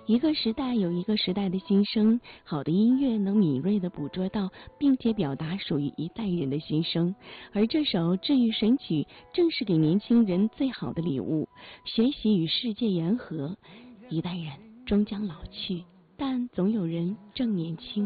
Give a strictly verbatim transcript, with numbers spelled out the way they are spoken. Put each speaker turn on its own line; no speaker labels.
一个时代有一个时代的心声，好的音乐能敏锐地捕捉到，并且表达属于一代人的心声。而这首治愈神曲正是给年轻人最好的礼物。学习与世界言和，一代人终将老去，但总有人正年轻。